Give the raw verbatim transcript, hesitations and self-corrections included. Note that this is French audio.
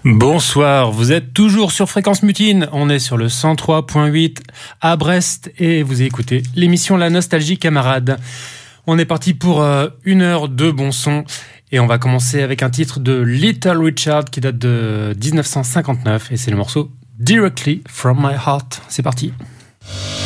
Bonsoir, vous êtes toujours sur Fréquence Mutine, on est sur le cent trois virgule huit à Brest et vous écoutez l'émission La Nostalgie Camarade. On est parti pour euh, une heure de bon son et on va commencer avec un titre de Little Richard qui date de dix-neuf cent cinquante-neuf et c'est le morceau Directly From My Heart. C'est parti.